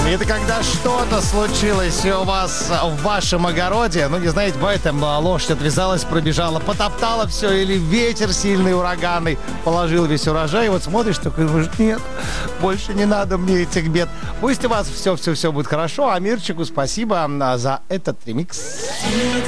Это когда что-то случилось у вас в вашем огороде, ну, не знаете, бывает, там лошадь отвязалась, пробежала, потоптала все, или ветер сильный, ураганный, положил весь урожай, и вот смотришь, такой, нет, больше не надо мне этих бед. Пусть у вас все будет хорошо, а Мирчику спасибо за этот ремикс.